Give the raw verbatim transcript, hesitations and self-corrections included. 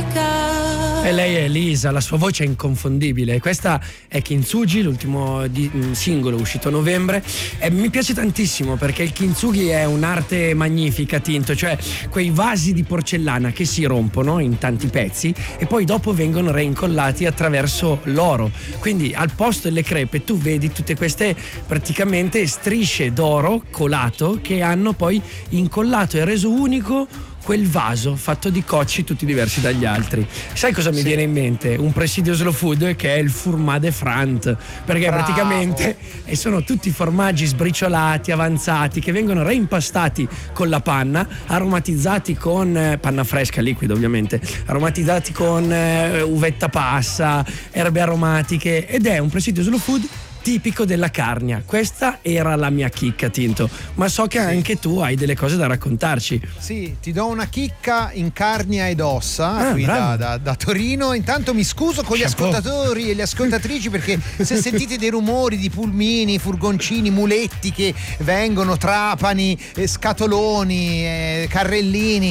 dimenticare. E lei è Elisa, la sua voce è inconfondibile. Questa è Kintsugi, l'ultimo di, singolo uscito a novembre, e mi piace tantissimo perché il kintsugi è un'arte magnifica, Tinto, cioè quei vasi di porcellana che si rompono in tanti pezzi e poi dopo vengono reincollati attraverso l'oro. Quindi al posto delle crepe tu vedi tutte queste praticamente strisce d'oro colato che hanno poi incollato e reso unico quel vaso fatto di cocci tutti diversi dagli altri. Sai cosa mi sì. viene in mente? Un presidio slow food che è il Fourmade de France, perché Bravo. praticamente sono tutti formaggi sbriciolati, avanzati, che vengono reimpastati con la panna, aromatizzati con eh, panna fresca, liquida ovviamente, aromatizzati con eh, uvetta passa, erbe aromatiche, ed è un presidio slow food tipico della Carnia. Questa era la mia chicca, Tinto, ma so che sì. anche tu hai delle cose da raccontarci. Sì, ti do una chicca in Carnia ed ossa, ah, qui da, da, da Torino. Intanto mi scuso con gli Chapeau. ascoltatori e le ascoltatrici, perché se sentite dei rumori di pulmini, furgoncini, muletti che vengono, trapani, scatoloni, carrellini,